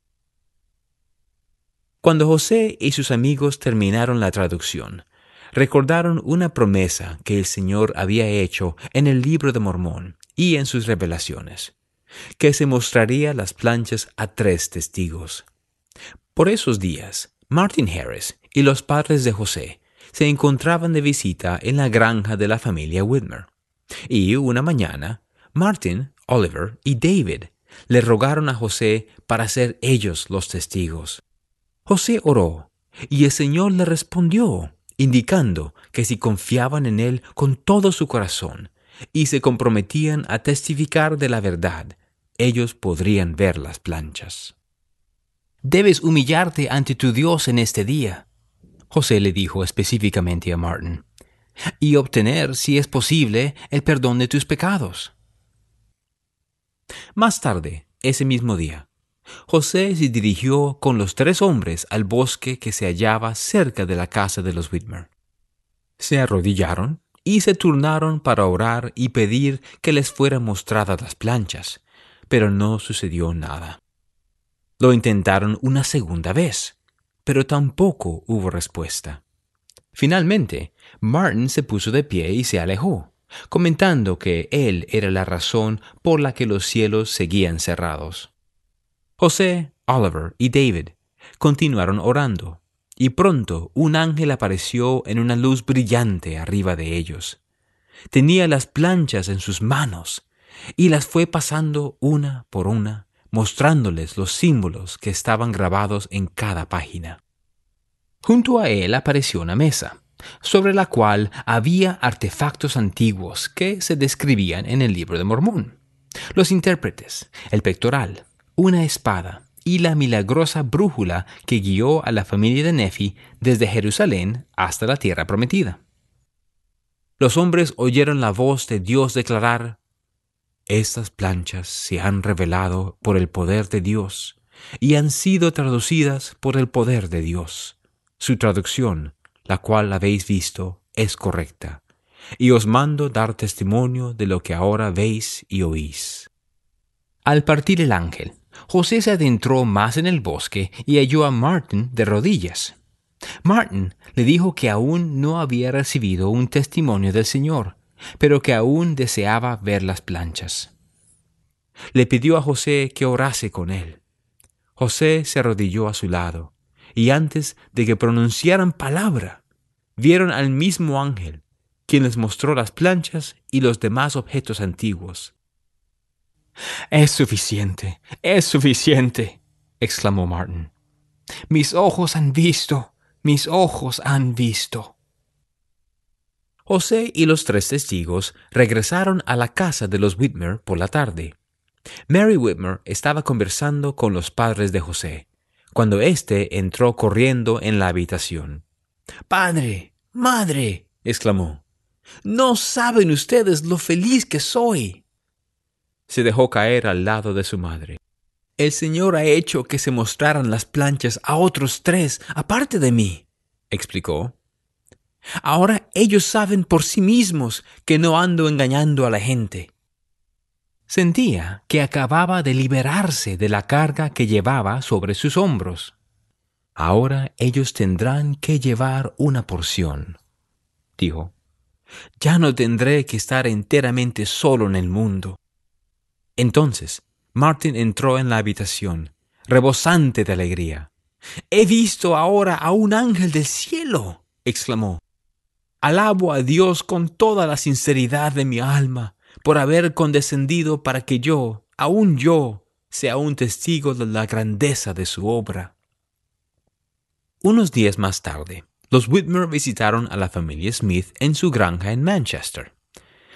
Cuando José y sus amigos terminaron la traducción, recordaron una promesa que el Señor había hecho en el libro de Mormón y en sus revelaciones, que se mostraría las planchas a tres testigos. Por esos días, Martin Harris y los padres de José se encontraban de visita en la granja de la familia Whitmer, y una mañana, Martin, Oliver y David le rogaron a José para ser ellos los testigos. José oró, y el Señor le respondió, indicando que si confiaban en Él con todo su corazón y se comprometían a testificar de la verdad, ellos podrían ver las planchas. «Debes humillarte ante tu Dios en este día», José le dijo específicamente a Martin, «y obtener, si es posible, el perdón de tus pecados». Más tarde, ese mismo día, José se dirigió con los tres hombres al bosque que se hallaba cerca de la casa de los Whitmer. Se arrodillaron y se turnaron para orar y pedir que les fueran mostradas las planchas, pero no sucedió nada. Lo intentaron una segunda vez, pero tampoco hubo respuesta. Finalmente, Martin se puso de pie y se alejó, comentando que él era la razón por la que los cielos seguían cerrados. José, Oliver y David continuaron orando, y pronto un ángel apareció en una luz brillante arriba de ellos. Tenía las planchas en sus manos, y las fue pasando una por una, mostrándoles los símbolos que estaban grabados en cada página. Junto a él apareció una mesa, sobre la cual había artefactos antiguos que se describían en el libro de Mormón: los intérpretes, el pectoral, una espada y la milagrosa brújula que guió a la familia de Nefi desde Jerusalén hasta la tierra prometida. Los hombres oyeron la voz de Dios declarar: «Estas planchas se han revelado por el poder de Dios y han sido traducidas por el poder de Dios. Su traducción, la cual habéis visto, es correcta, y os mando dar testimonio de lo que ahora veis y oís». Al partir el ángel, José se adentró más en el bosque y halló a Martin de rodillas. Martin le dijo que aún no había recibido un testimonio del Señor, pero que aún deseaba ver las planchas. Le pidió a José que orase con él. José se arrodilló a su lado, y antes de que pronunciaran palabra, vieron al mismo ángel, quien les mostró las planchas y los demás objetos antiguos. «Es suficiente, es suficiente», exclamó Martin. «Mis ojos han visto, mis ojos han visto». José y los tres testigos regresaron a la casa de los Whitmer por la tarde. Mary Whitmer estaba conversando con los padres de José, cuando éste entró corriendo en la habitación. «¡Padre! ¡Madre!», exclamó. «No saben ustedes lo feliz que soy». Se dejó caer al lado de su madre. «El Señor ha hecho que se mostraran las planchas a otros tres, aparte de mí», explicó. «Ahora ellos saben por sí mismos que no ando engañando a la gente». Sentía que acababa de liberarse de la carga que llevaba sobre sus hombros. «Ahora ellos tendrán que llevar una porción», dijo. «Ya no tendré que estar enteramente solo en el mundo». Entonces Martin entró en la habitación, rebosante de alegría. «He visto ahora a un ángel del cielo», exclamó. «Alabo a Dios con toda la sinceridad de mi alma por haber condescendido para que yo, aun yo, sea un testigo de la grandeza de su obra». Unos días más tarde, los Whitmer visitaron a la familia Smith en su granja en Manchester.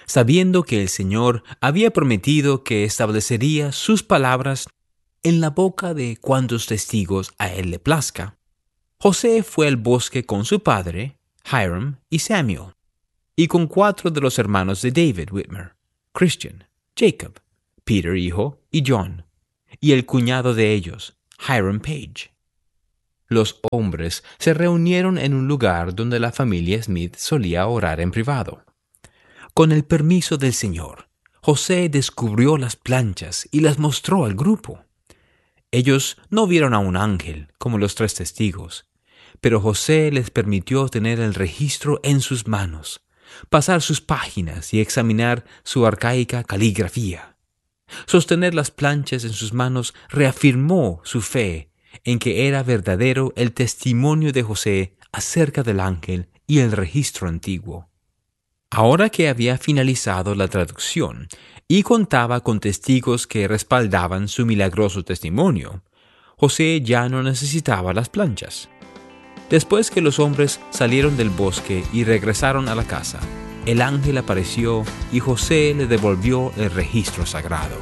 sabiendo que el Señor había prometido que establecería sus palabras en la boca de cuantos testigos a él le plazca. José fue al bosque con su padre, Hiram y Samuel, y con cuatro de los hermanos de David Whitmer, Christian, Jacob, Peter hijo y John, y el cuñado de ellos, Hiram Page. Los hombres se reunieron en un lugar donde la familia Smith solía orar en privado. Con el permiso del Señor, José descubrió las planchas y las mostró al grupo. Ellos no vieron a un ángel, como los tres testigos, pero José les permitió tener el registro en sus manos, pasar sus páginas y examinar su arcaica caligrafía. Sostener las planchas en sus manos reafirmó su fe en que era verdadero el testimonio de José acerca del ángel y el registro antiguo. Ahora que había finalizado la traducción y contaba con testigos que respaldaban su milagroso testimonio, José ya no necesitaba las planchas. Después que los hombres salieron del bosque y regresaron a la casa, el ángel apareció y José le devolvió el registro sagrado.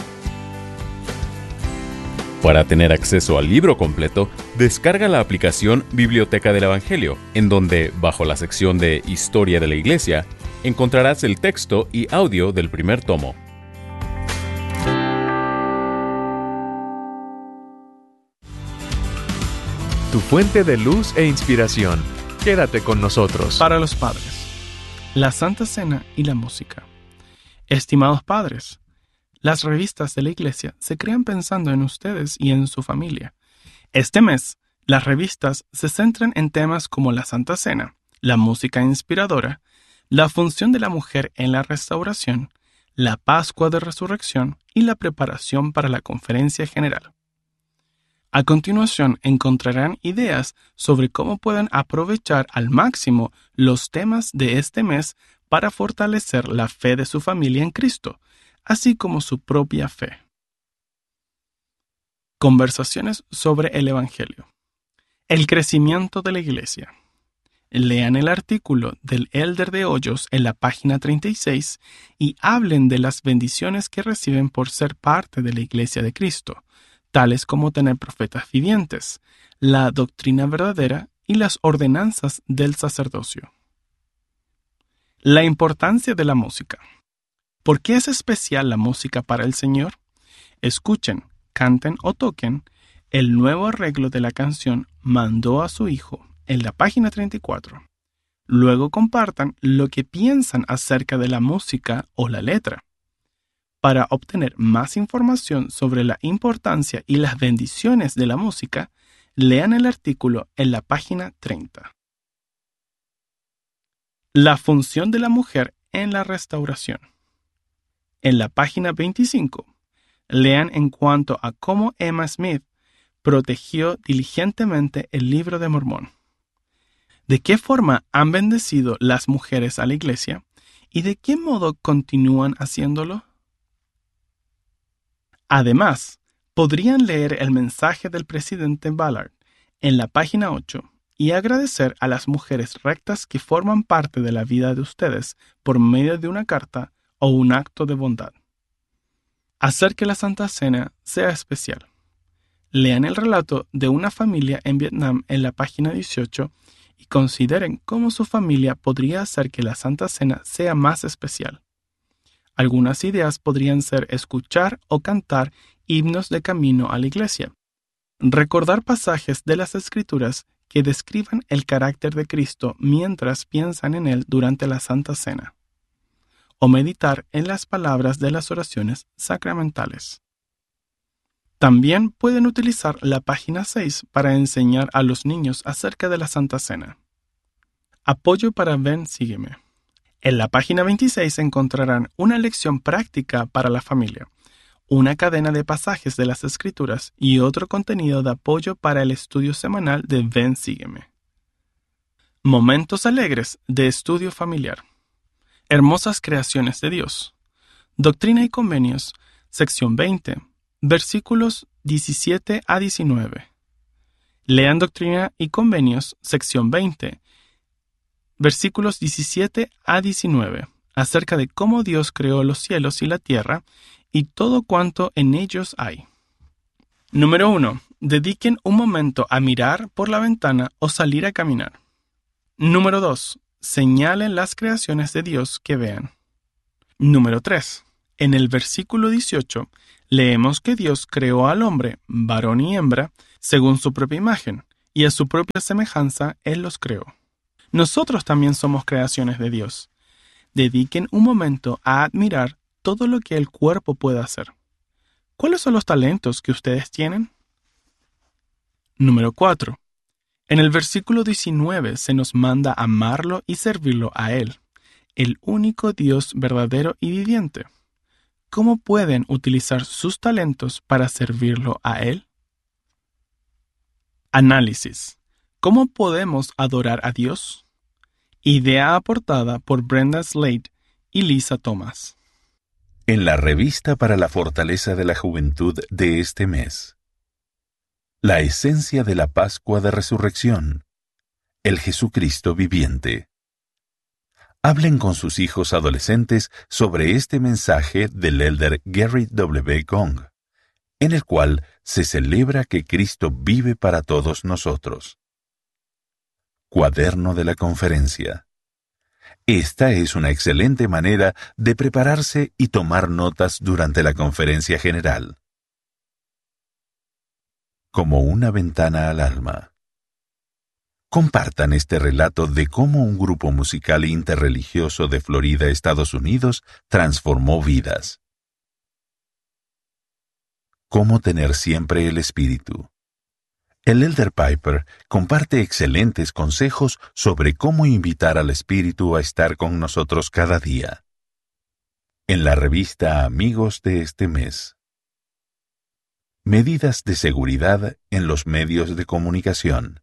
Para tener acceso al libro completo, descarga la aplicación Biblioteca del Evangelio, en donde, bajo la sección de Historia de la Iglesia, encontrarás el texto y audio del primer tomo. Tu fuente de luz e inspiración. Quédate con nosotros. Para los padres, la Santa Cena y la música. Estimados padres, las revistas de la Iglesia se crean pensando en ustedes y en su familia. Este mes, las revistas se centran en temas como la Santa Cena, la música inspiradora, la función de la mujer en la restauración, la Pascua de Resurrección y la preparación para la Conferencia General. A continuación encontrarán ideas sobre cómo pueden aprovechar al máximo los temas de este mes para fortalecer la fe de su familia en Cristo, así como su propia fe. Conversaciones sobre el Evangelio. El crecimiento de la Iglesia. Lean el artículo del Elder de Hoyos en la página treinta y seis y hablen de las bendiciones que reciben por ser parte de la Iglesia de Cristo, tales como tener profetas vivientes, la doctrina verdadera y las ordenanzas del sacerdocio. La importancia de la música. ¿Por qué es especial la música para el Señor? Escuchen, canten o toquen el nuevo arreglo de la canción Mandó a su Hijo en la página treinta y cuatro. Luego compartan lo que piensan acerca de la música o la letra. Para obtener más información sobre la importancia y las bendiciones de la música, lean el artículo en la página treinta. La función de la mujer en la restauración. En la página veinticinco, lean en cuanto a cómo Emma Smith protegió diligentemente el Libro de Mormón. ¿De qué forma han bendecido las mujeres a la Iglesia y de qué modo continúan haciéndolo? Además, podrían leer el mensaje del presidente Ballard en la página ocho y agradecer a las mujeres rectas que forman parte de la vida de ustedes por medio de una carta o un acto de bondad. Hacer que la Santa Cena sea especial. Lean el relato de una familia en Vietnam en la página dieciocho y consideren cómo su familia podría hacer que la Santa Cena sea más especial. Algunas ideas podrían ser escuchar o cantar himnos de camino a la iglesia, recordar pasajes de las Escrituras que describan el carácter de Cristo mientras piensan en él durante la Santa Cena, o meditar en las palabras de las oraciones sacramentales. También pueden utilizar la página seis para enseñar a los niños acerca de la Santa Cena. Apoyo para Ven, Sígueme. En la página veintiséis encontrarán una lección práctica para la familia, una cadena de pasajes de las Escrituras y otro contenido de apoyo para el estudio semanal de Ven, Sígueme. Momentos alegres de estudio familiar. Hermosas creaciones de Dios. Doctrina y Convenios, sección veinte, versículos diecisiete a diecinueve. Lean Doctrina y Convenios, sección veinte, versículos diecisiete a diecinueve, acerca de cómo Dios creó los cielos y la tierra y todo cuanto en ellos hay. Número uno. Dediquen un momento a mirar por la ventana o salir a caminar. Número dos. Señalen las creaciones de Dios que vean. Número tres. En el versículo dieciocho, leemos que Dios creó al hombre, varón y hembra, según su propia imagen, y a su propia semejanza Él los creó. Nosotros también somos creaciones de Dios. Dediquen un momento a admirar todo lo que el cuerpo puede hacer. ¿Cuáles son los talentos que ustedes tienen? Número cuatro. En el versículo diecinueve se nos manda amarlo y servirlo a Él, el único Dios verdadero y viviente. ¿Cómo pueden utilizar sus talentos para servirlo a Él? Análisis. ¿Cómo podemos adorar a Dios? Idea aportada por Brenda Slade y Lisa Thomas. En la revista para la fortaleza de la juventud de este mes. La esencia de la Pascua de Resurrección. El Jesucristo viviente. Hablen con sus hijos adolescentes sobre este mensaje del elder Gary W. Gong, en el cual se celebra que Cristo vive para todos nosotros. Cuaderno de la conferencia. Esta es una excelente manera de prepararse y tomar notas durante la conferencia general. Como una ventana al alma. Compartan este relato de cómo un grupo musical interreligioso de Florida, Estados Unidos, transformó vidas. Cómo tener siempre el espíritu. El elder Piper comparte excelentes consejos sobre cómo invitar al espíritu a estar con nosotros cada día. En la revista Amigos de este mes. Medidas de seguridad en los medios de comunicación.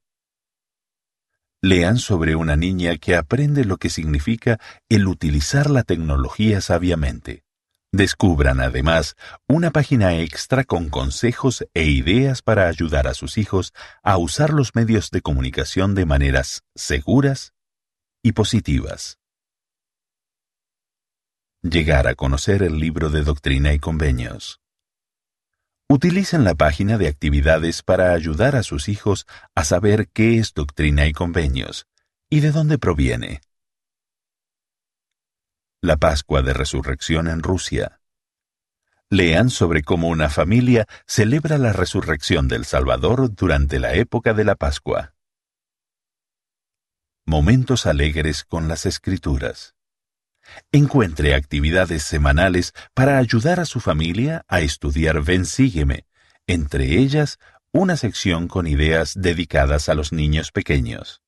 Lean sobre una niña que aprende lo que significa el utilizar la tecnología sabiamente. Descubran además una página extra con consejos e ideas para ayudar a sus hijos a usar los medios de comunicación de maneras seguras y positivas. Llegar a conocer el libro de Doctrina y Convenios. Utilicen la página de actividades para ayudar a sus hijos a saber qué es Doctrina y Convenios y de dónde proviene. La Pascua de Resurrección en Rusia. Lean sobre cómo una familia celebra la resurrección del Salvador durante la época de la Pascua. Momentos alegres con las Escrituras. Encuentre actividades semanales para ayudar a su familia a estudiar Ven Sígueme, entre ellas una sección con ideas dedicadas a los niños pequeños.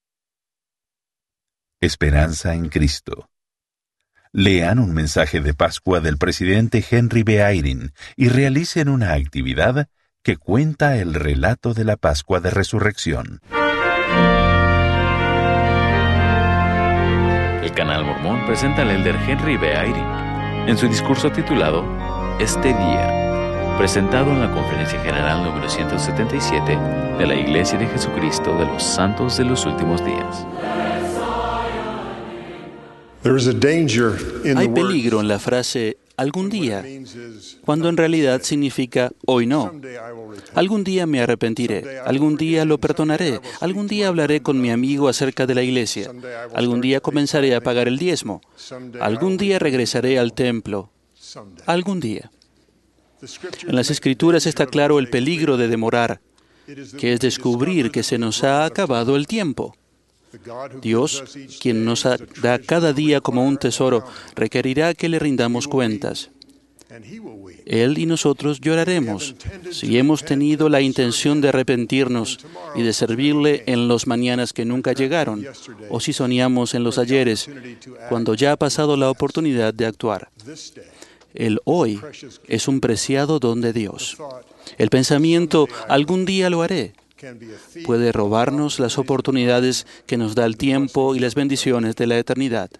Esperanza en Cristo. Lean un mensaje de Pascua del presidente Henry B. Eyring y realicen una actividad que cuenta el relato de la Pascua de Resurrección. El Canal Mormón presenta al elder Henry B. Eyring en su discurso titulado Este Día, presentado en la Conferencia General número ciento setenta y siete de la Iglesia de Jesucristo de los Santos de los Últimos Días. Hay peligro en la frase algún día, cuando en realidad significa hoy no. Algún día me arrepentiré, algún día lo perdonaré, algún día hablaré con mi amigo acerca de la iglesia, algún día comenzaré a pagar el diezmo, algún día regresaré al templo, algún día. En las Escrituras está claro el peligro de demorar, que es descubrir que se nos ha acabado el tiempo. Dios, quien nos da cada día como un tesoro, requerirá que le rindamos cuentas. Él y nosotros lloraremos si hemos tenido la intención de arrepentirnos y de servirle en los mañanas que nunca llegaron, o si soñamos en los ayeres, cuando ya ha pasado la oportunidad de actuar. El hoy es un preciado don de Dios. El pensamiento, algún día lo haré, puede robarnos las oportunidades que nos da el tiempo y las bendiciones de la eternidad.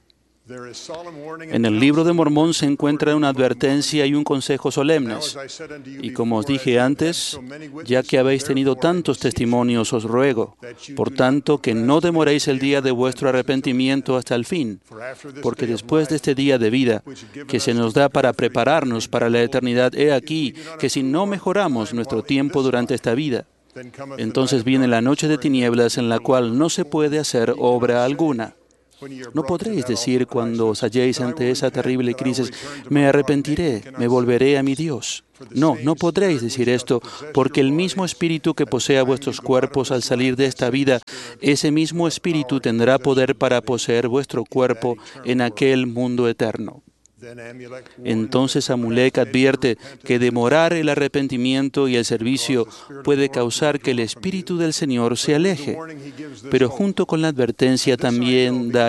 En el libro de Mormón se encuentra una advertencia y un consejo solemnes. Y como os dije antes, ya que habéis tenido tantos testimonios, os ruego, por tanto, que no demoréis el día de vuestro arrepentimiento hasta el fin, porque después de este día de vida, que se nos da para prepararnos para la eternidad, he aquí que si no mejoramos nuestro tiempo durante esta vida, entonces viene la noche de tinieblas en la cual no se puede hacer obra alguna. No podréis decir cuando os halléis ante esa terrible crisis, me arrepentiré, me volveré a mi Dios. No, no podréis decir esto, porque el mismo espíritu que posea vuestros cuerpos al salir de esta vida, ese mismo espíritu tendrá poder para poseer vuestro cuerpo en aquel mundo eterno. Entonces Amulek advierte que demorar el arrepentimiento y el servicio puede causar que el Espíritu del Señor se aleje, pero junto con la advertencia también da